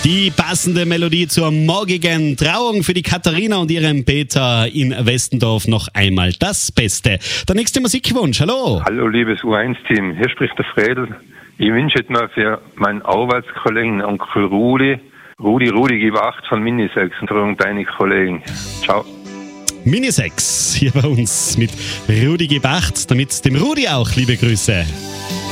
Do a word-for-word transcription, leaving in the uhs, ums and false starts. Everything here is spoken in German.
Die passende Melodie zur morgigen Trauung für die Katharina und ihren Peter in Westendorf. Noch einmal das Beste. Der nächste Musikwunsch, hallo. Hallo liebes U eins Team, hier spricht der Fredel. Ich wünsche jetzt mal für meinen Arbeitskollegen Onkel Rudi, Rudi, Rudi, gib acht von Minisex und deine Kollegen. Ciao. Minisex hier bei uns mit Rudi gib acht, damit dem Rudi auch liebe Grüße.